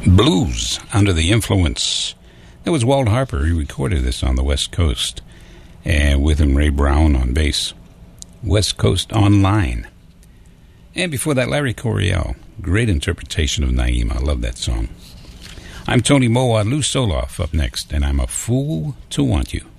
Blues, Under the Influence. That was Walt Harper. He recorded this on the West Coast. And with him, Ray Brown on bass. West Coast Online. And before that, Larry Coryell. Great interpretation of Naima. I love that song. I'm Tony Moa. Lou Soloff up next, and I'm a fool to want you.